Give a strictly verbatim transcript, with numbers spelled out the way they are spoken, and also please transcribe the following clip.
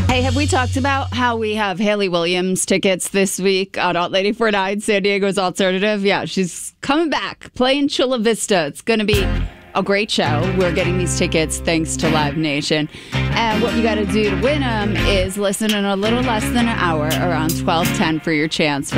Hey, have we talked about how we have Haley Williams tickets this week on Alt ninety-four point nine, San Diego's Alternative? Yeah, she's coming back, playing Chula Vista. It's going to be a great show. We're getting these tickets thanks to Live Nation. And what you got to do to win them is listen in a little less than an hour, around twelve ten, for your chance